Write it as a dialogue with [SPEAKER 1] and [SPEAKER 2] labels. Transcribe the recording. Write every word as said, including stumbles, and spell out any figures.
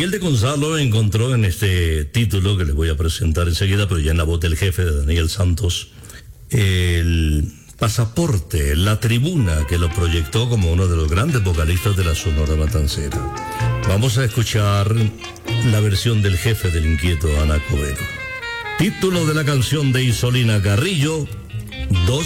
[SPEAKER 1] Miguel de Gonzalo encontró en este título que les voy a presentar enseguida, pero ya en la voz del jefe de Daniel Santos, el pasaporte, la tribuna que lo proyectó como uno de los grandes vocalistas de la Sonora Matancera. Vamos a escuchar la versión del jefe del inquieto Ana Covero. Título de la canción de Isolina Carrillo, Dos